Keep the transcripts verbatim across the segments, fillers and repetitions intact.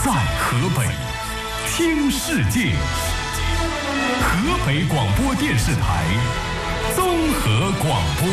在河北听世界，河北广播电视台综合广播。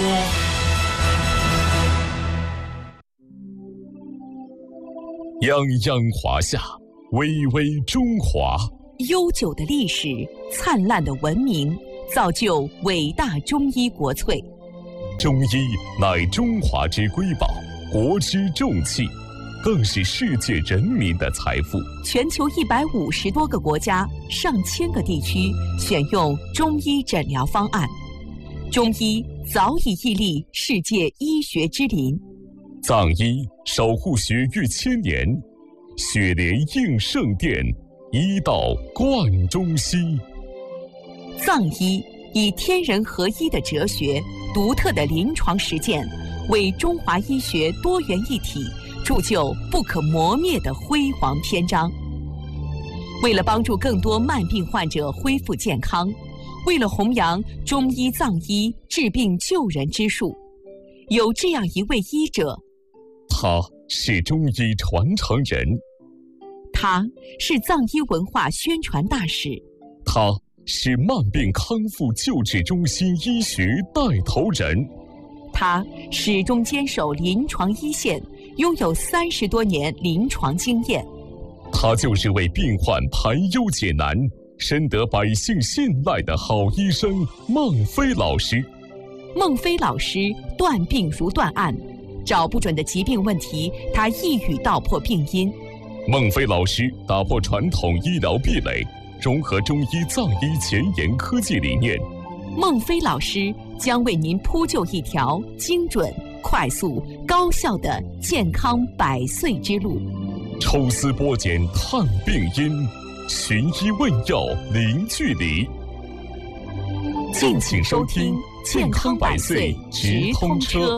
泱泱华夏，巍巍中华。 悠久的历史，灿烂的文明，造就伟大中医国粹。 中医乃中华之瑰宝，国之重器，更是世界人民的财富。 全球一百五十多个国家、上千个地区选用中医诊疗方案，中医早已屹立世界医学之林。 藏医守护血域千年，血莲应圣殿，医道贯中西。 藏医以天人合一的哲学、独特的临床实践，为中华医学多元一体铸就不可磨灭的辉煌篇章。为了帮助更多慢病患者恢复健康，为了弘扬中医藏医治病救人之术，有这样一位医者， 他是中医传承人， 他是藏医文化宣传大使， 他是慢病康复救治中心医学带头人， 他始终坚守临床一线，拥有三十多年临床经验。 他就是为病患排忧解难、深得百姓信赖的好医生孟非老师。 孟非老师断病如断案，找不准的疾病问题，他一语道破病因。 孟非老师打破传统医疗壁垒，融合中医藏医前沿科技理念。 孟非老师将为您铺就一条精准、快速、高效的健康百岁之路。 抽丝剥茧探病因，寻医问药零距离。 敬请收听《健康百岁直通车》。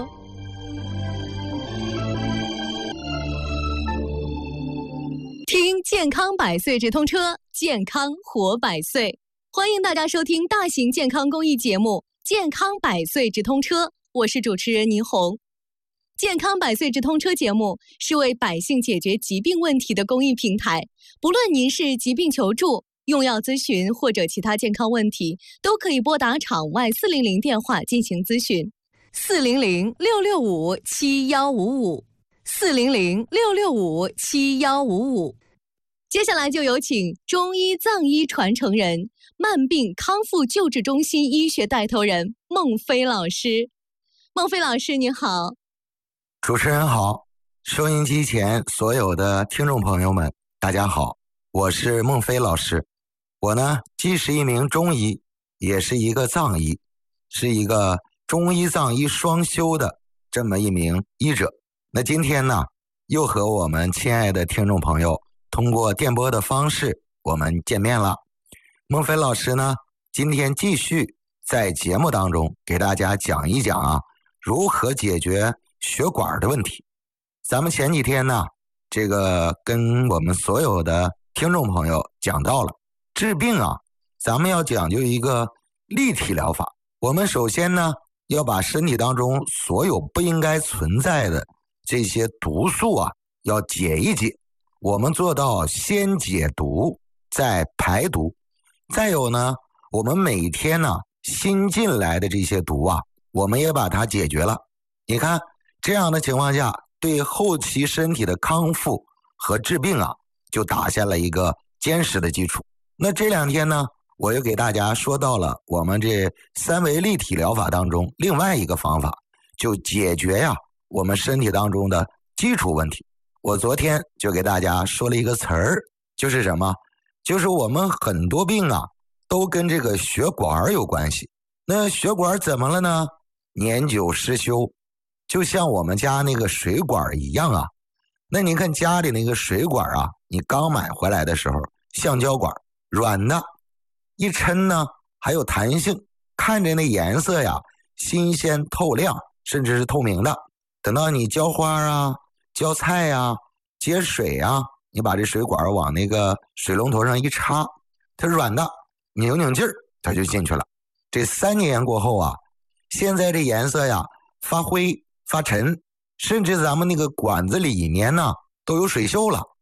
听健康百岁直通车，健康活百岁。欢迎大家收听大型健康公益节目《健康百岁直通车》，我是主持人倪虹。健康百岁直通车节目是为百姓解决疾病问题的公益平台，不论您是疾病求助、用药咨询或者其他健康问题，都可以拨打场外四零零电话进行咨询。四零零六六五七幺五五，四零零六六五七幺五五。接下来就有请中医藏医传承人、慢病康复救治中心医学带头人孟非老师。孟非老师您好。 主持人好，收音机前所有的听众朋友们大家好，我是孟非老师。我呢既是一名中医，也是一个藏医，是一个中医藏医双修的这么一名医者。那今天呢又和我们亲爱的听众朋友通过电波的方式我们见面了。孟非老师呢今天继续在节目当中给大家讲一讲啊如何解决血管的问题。咱们前几天呢这个跟我们所有的听众朋友讲到了治病啊，咱们要讲究一个立体疗法。我们首先呢要把身体当中所有不应该存在的这些毒素啊要解一解，我们做到先解毒再排毒。再有呢我们每天呢新进来的这些毒啊我们也把它解决了。你看这样的情况下，对后期身体的康复和治病啊就打下了一个坚实的基础。那这两天呢我又给大家说到了我们这三维立体疗法当中另外一个方法，就解决呀我们身体当中的基础问题。我昨天就给大家说了一个词儿，就是什么？就是我们很多病啊都跟这个血管有关系。那血管怎么了呢？年久失修，就像我们家那个水管一样啊。那你看家里那个水管啊，你刚买回来的时候橡胶管，软的，一抻呢还有弹性，看着那颜色呀新鲜透亮，甚至是透明的。等到你浇花啊浇菜啊接水啊，你把这水管往那个水龙头上一插，它软的，扭扭劲儿它就进去了。这三年过后啊，现在这颜色呀发灰发沉，甚至咱们那个管子里面呢都有水锈了。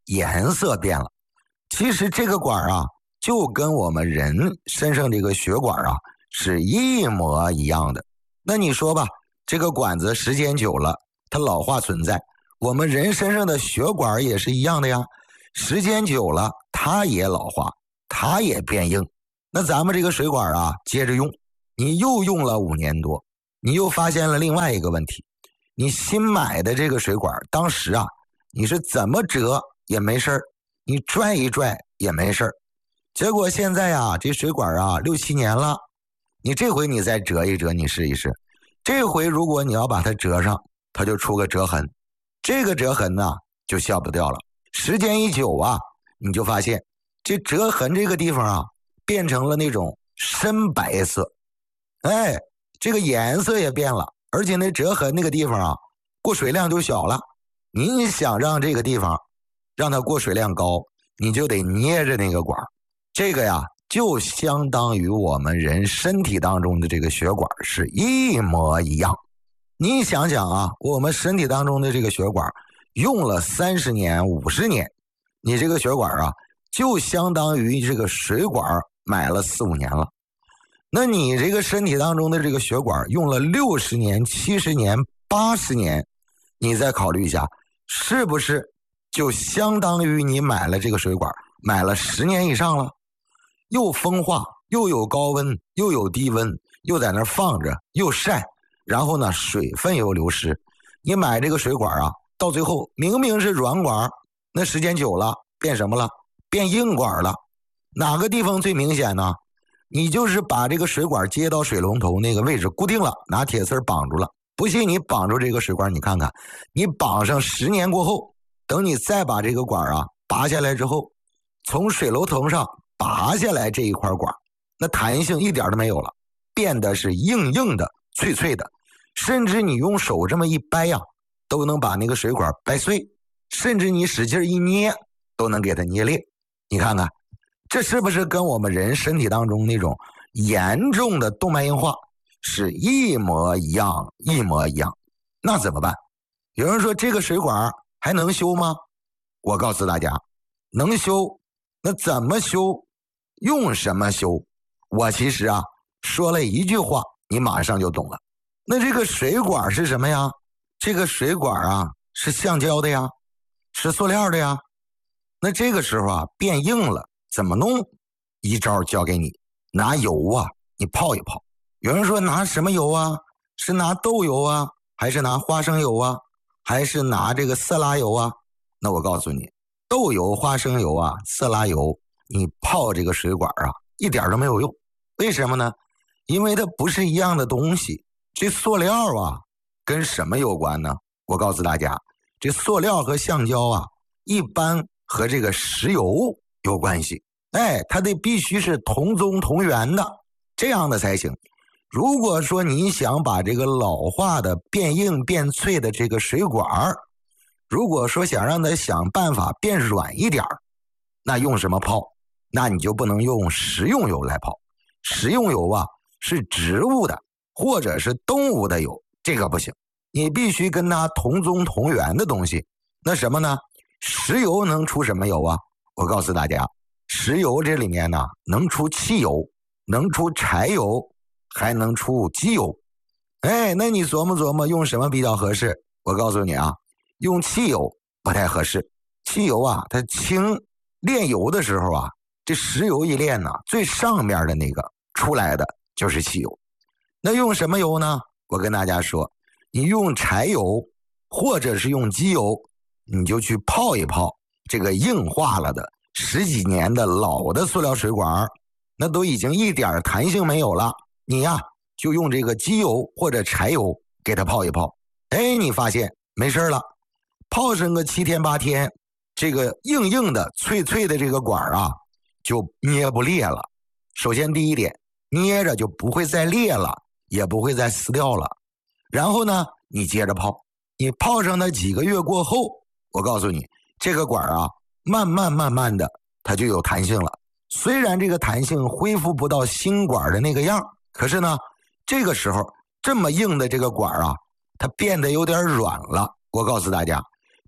颜色变了。其实这个管啊，就跟我们人身上这个血管啊是一模一样的。那你说吧，这个管子时间久了，它老化存在，我们人身上的血管也是一样的呀。时间久了，它也老化，它也变硬。那咱们这个水管啊，接着用，你又用了五年多，你又发现了另外一个问题。你新买的这个水管，当时啊，你是怎么折也没事儿，你拽一拽也没事儿。结果现在啊，这水管啊六七年了，你这回你再折一折，你试一试。这回如果你要把它折上，它就出个折痕，这个折痕呢就消不掉了。时间一久啊，你就发现这折痕这个地方啊，变成了那种深白色，哎，这个颜色也变了，而且那折痕那个地方啊，过水量就小了。你想让这个地方让它过水量高，你就得捏着那个管，这个呀就相当于我们人身体当中的这个血管是一模一样。你想想啊，我们身体当中的这个血管用了三十年五十年，你这个血管啊就相当于这个水管买了四五年了。那你这个身体当中的这个血管用了六十年七十年八十年，你再考虑一下，是不是就相当于你买了这个水管买了十年以上了？又风化又有高温又有低温，又在那放着又晒，然后呢水分又流失。你买这个水管啊，到最后明明是软管，那时间久了变什么了？变硬管了。哪个地方最明显呢？你就是把这个水管接到水龙头那个位置固定了，拿铁丝绑住了。不信你绑住这个水管，你看看，你绑上十年过后，等你再把这个管啊拔下来之后，从水龙头上拔下来这一块管，那弹性一点都没有了，变得是硬硬的脆脆的，甚至你用手这么一掰呀，都能把那个水管掰碎，甚至你使劲一捏都能给它捏裂。你看看，这是不是跟我们人身体当中那种严重的动脉硬化是一模一样一模一样？那怎么办？有人说这个水管还能修吗？我告诉大家，能修。那怎么修？用什么修？我其实啊说了一句话，你马上就懂了。那这个水管是什么呀？这个水管啊是橡胶的呀，是塑料的呀。那这个时候啊变硬了，怎么弄？一招教给你，拿油啊你泡一泡。有人说拿什么油啊？是拿豆油啊，还是拿花生油啊，还是拿这个色拉油啊？那我告诉你，豆油、花生油啊、色拉油，你泡这个水管啊一点都没有用。为什么呢？因为它不是一样的东西。这塑料啊跟什么有关呢？我告诉大家，这塑料和橡胶啊一般和这个石油有关系。哎，它得必须是同宗同源的，这样的才行。如果说你想把这个老化的变硬变脆的这个水管，如果说想让它想办法变软一点，那用什么泡？那你就不能用食用油来泡。食用油啊是植物的或者是动物的油，这个不行，你必须跟它同宗同源的东西。那什么呢？石油能出什么油啊？我告诉大家，石油这里面呢能出汽油，能出柴油，还能出机油。哎，那你琢磨琢磨用什么比较合适？我告诉你啊，用汽油不太合适。汽油啊它轻，炼油的时候啊，这石油一炼呢，最上面的那个出来的就是汽油。那用什么油呢？我跟大家说，你用柴油或者是用机油，你就去泡一泡这个硬化了的十几年的老的塑料水管，那都已经一点弹性没有了。你呀就用这个机油或者柴油给它泡一泡，哎，你发现没事了，泡上个七天八天，这个硬硬的脆脆的这个管啊就捏不裂了。首先第一点，捏着就不会再裂了，也不会再撕掉了。然后呢你接着泡，你泡上它几个月过后，我告诉你，这个管啊慢慢慢慢的它就有弹性了。虽然这个弹性恢复不到新管的那个样，可是呢这个时候这么硬的这个管啊它变得有点软了。我告诉大家，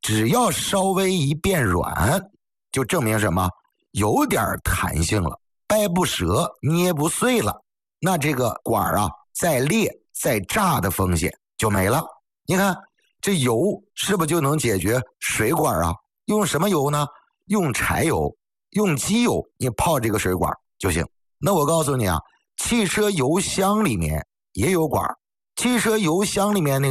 只要稍微一变软，就证明什么？有点弹性了，掰不折，捏不碎了。那这个管啊，再裂再炸的风险就没了。你看这油是不是就能解决水管啊？用什么油呢？用柴油，用机油，你泡这个水管就行。那我告诉你啊，汽车油箱里面也有管，汽车油箱里面那